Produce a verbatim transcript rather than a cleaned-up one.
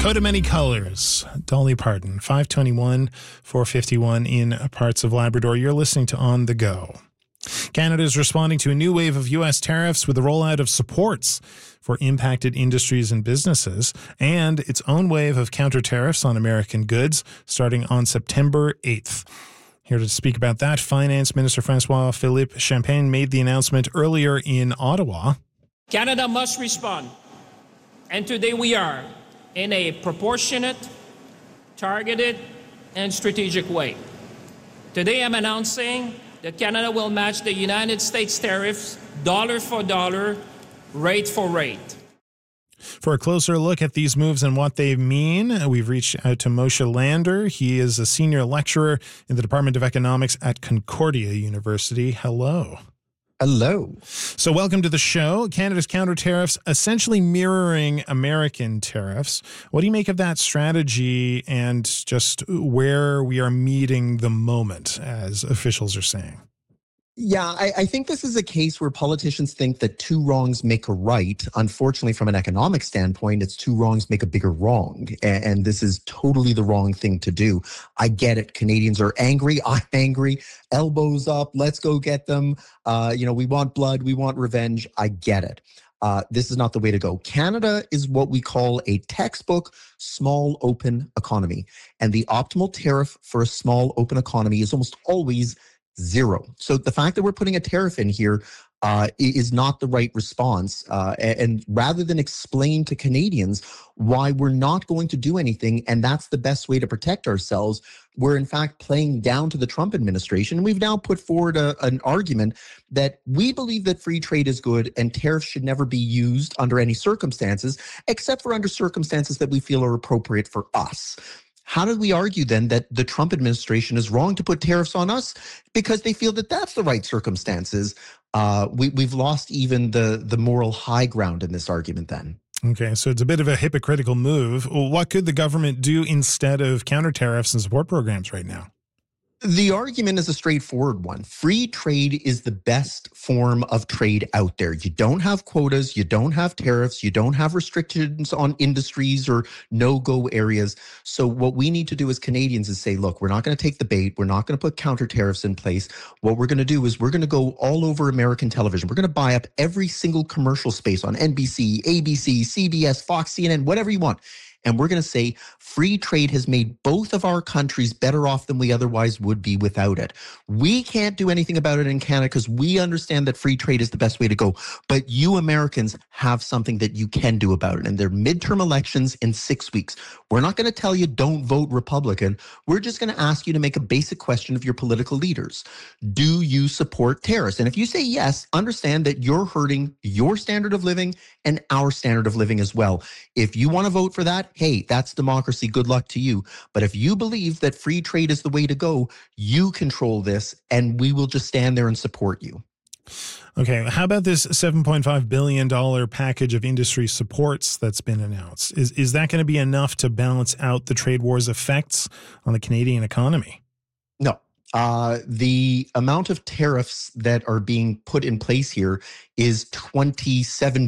Coat of Many Colors, Dolly Parton, five twenty-one, four fifty-one in parts of Labrador. You're listening to On the Go. Canada is responding to a new wave of U S tariffs with the rollout of supports for impacted industries and businesses, and its own wave of counter tariffs on American goods starting on September eighth. Here to speak about that, Finance Minister François-Philippe Champagne made the announcement earlier in Ottawa. Canada must respond, and today we are, in a proportionate, targeted, and strategic way. Today I'm announcing that Canada will match the United States tariffs dollar for dollar, rate for rate. For a closer look at these moves and what they mean, we've reached out to Moshe Lander. He is a senior lecturer in the Department of Economics at Concordia University. Hello. Hello. So welcome to the show. Canada's counter tariffs essentially mirroring American tariffs. What do you make of that strategy and just where we are meeting the moment, as officials are saying? Yeah, I, I think this is a case where politicians think that two wrongs make a right. Unfortunately, from an economic standpoint, it's two wrongs make a bigger wrong. And, and this is totally the wrong thing to do. I get it. Canadians are angry. I'm angry. Elbows up. Let's go get them. Uh, you know, we want blood. We want revenge. I get it. Uh, this is not the way to go. Canada is what we call a textbook small open economy. And the optimal tariff for a small open economy is almost always zero. So the fact that we're putting a tariff in here uh, is not the right response. Uh, and rather than explain to Canadians why we're not going to do anything, and that's the best way to protect ourselves, we're in fact playing down to the Trump administration. We've now put forward a, an argument that we believe that free trade is good and tariffs should never be used under any circumstances, except for under circumstances that we feel are appropriate for us. How do we argue then that the Trump administration is wrong to put tariffs on us because they feel that that's the right circumstances? Uh, we, we've lost even the, the moral high ground in this argument then. Okay, so it's a bit of a hypocritical move. Well, what could the government do instead of counter tariffs and support programs right now? The argument is a straightforward one. Free trade is the best form of trade out there. You don't have quotas, you don't have tariffs, you don't have restrictions on industries or no-go areas. So what we need to do as Canadians is say, look, we're not going to take the bait. We're not going to put counter tariffs in place. What we're going to do is we're going to go all over American television. We're going to buy up every single commercial space on N B C, A B C, C B S, Fox, C N N, whatever you want. And we're going to say free trade has made both of our countries better off than we otherwise would be without it. We can't do anything about it in Canada because we understand that free trade is the best way to go. But you Americans have something that you can do about it. And they're midterm elections in six weeks. We're not going to tell you don't vote Republican. We're just going to ask you to make a basic question of your political leaders. Do you support tariffs? And if you say yes, understand that you're hurting your standard of living and our standard of living as well. If you want to vote for that, hey, that's democracy. Good luck to you. But if you believe that free trade is the way to go, you control this and we will just stand there and support you. Okay, how about this seven point five billion dollars package of industry supports that's been announced? Is, is that going to be enough to balance out the trade war's effects on the Canadian economy? No. Uh, the amount of tariffs that are being put in place here is twenty-seven